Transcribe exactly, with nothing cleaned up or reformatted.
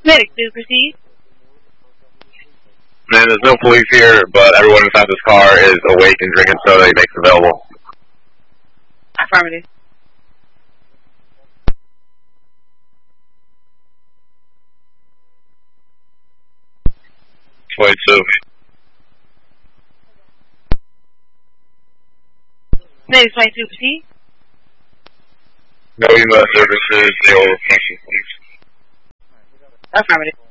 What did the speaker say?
Medic, do proceed. Man, there's no police here, but everyone inside this car is awake and drinking soda he makes available. Affirmative. twenty-two. Medic twenty-two, proceed. No email services, they will cancel, please. Affirmative.